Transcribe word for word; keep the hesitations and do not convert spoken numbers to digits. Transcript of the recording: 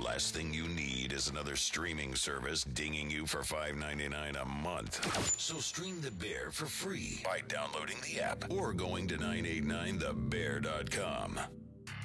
last thing you need is another streaming service dinging you for five ninety-nine a month. So stream The Bear for free by downloading the app or going to nine eighty-nine the bear dot com.